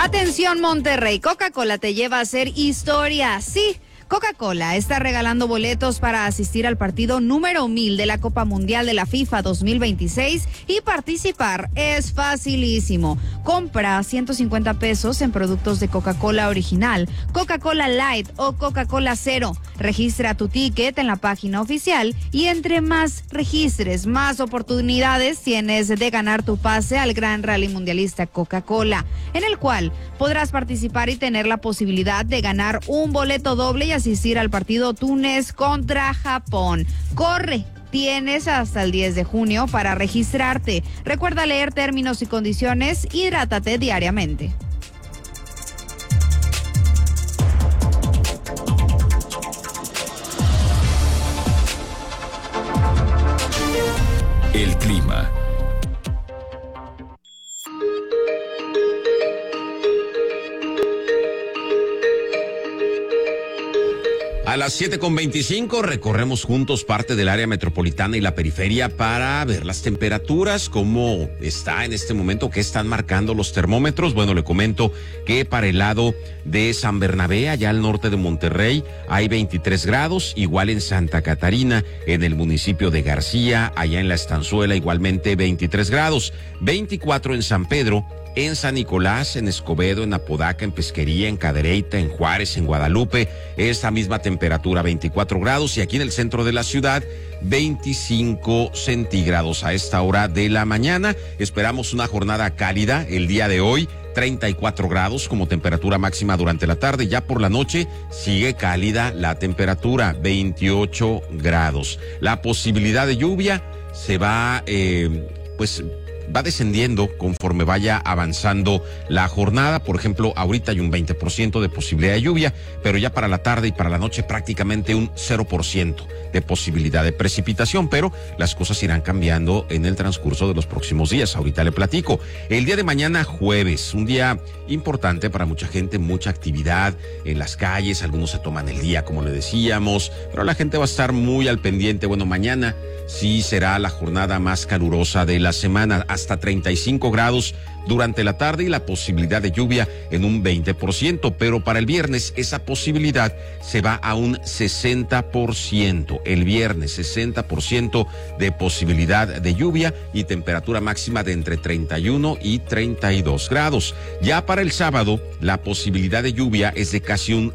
Atención Monterrey, Coca-Cola te lleva a hacer historia. Sí, Coca-Cola está regalando boletos para asistir al partido número 1000 de la Copa Mundial de la FIFA 2026 y participar es facilísimo. Compra 150 pesos en productos de Coca-Cola original, Coca-Cola Light o Coca-Cola Cero. Registra tu ticket en la página oficial y entre más registres, más oportunidades tienes de ganar tu pase al Gran Rally Mundialista Coca-Cola, en el cual podrás participar y tener la posibilidad de ganar un boleto doble y asistir al partido Túnez contra Japón. Corre, tienes hasta el 10 de junio para registrarte. Recuerda leer términos y condiciones, hidrátate diariamente. El clima. A las 7:25 recorremos juntos parte del área metropolitana y la periferia para ver las temperaturas, cómo está en este momento, qué están marcando los termómetros. Bueno, le comento que para el lado de San Bernabé, allá al norte de Monterrey, hay 23 grados, igual en Santa Catarina, en el municipio de García, allá en La Estanzuela, igualmente 23 grados, 24 en San Pedro, en San Nicolás, en Escobedo, en Apodaca, en Pesquería, en Cadereyta, en Juárez, en Guadalupe, esta misma temperatura, 24 grados, y aquí en el centro de la ciudad, 25 centígrados a esta hora de la mañana. Esperamos una jornada cálida el día de hoy, 34 grados como temperatura máxima durante la tarde. Ya por la noche sigue cálida la temperatura, 28 grados. La posibilidad de lluvia se va, va descendiendo conforme vaya avanzando la jornada. Por ejemplo, ahorita hay un 20% de posibilidad de lluvia, pero ya para la tarde y para la noche prácticamente un 0% de posibilidad de precipitación, pero las cosas irán cambiando en el transcurso de los próximos días. Ahorita le platico. El día de mañana, jueves, un día importante para mucha gente, mucha actividad en las calles, algunos se toman el día, como le decíamos, pero la gente va a estar muy al pendiente. Bueno, mañana sí será la jornada más calurosa de la semana, hasta 35 grados durante la tarde y la posibilidad de lluvia en un 20%, pero para el viernes esa posibilidad se va a un 60%. El viernes 60% de posibilidad de lluvia y temperatura máxima de entre 31 y 32 grados. Ya para el sábado la posibilidad de lluvia es de casi un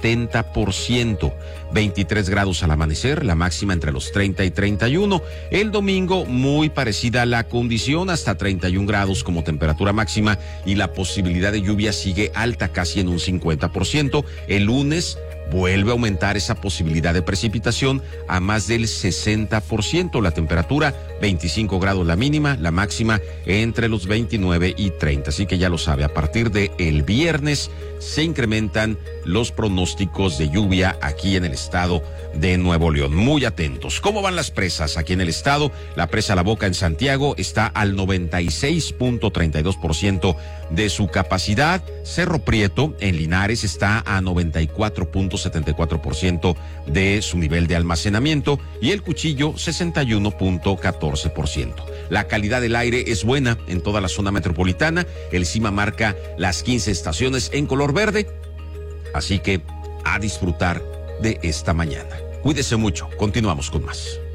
70%. 23 grados al amanecer, la máxima entre los 30 y 31. El domingo muy parecida a la condición, hasta 31 grados como temperatura máxima y la posibilidad de lluvia sigue alta, casi en un 50%. El lunes vuelve a aumentar esa posibilidad de precipitación a más del 60%. La temperatura 25 grados la mínima, la máxima entre los 29 y 30. Así que ya lo sabe, a partir de el viernes se incrementan los pronósticos de lluvia aquí en el estado de Nuevo León. Muy atentos. ¿Cómo van las presas aquí en el estado? La presa La Boca en Santiago está al 96.32% de su capacidad. Cerro Prieto en Linares está a 94.74% de su nivel de almacenamiento y El Cuchillo 61.14%. La calidad del aire es buena en toda la zona metropolitana. El CIMA marca las 15 estaciones en color verde. Así que a disfrutar de esta mañana. Cuídese mucho. Continuamos con más.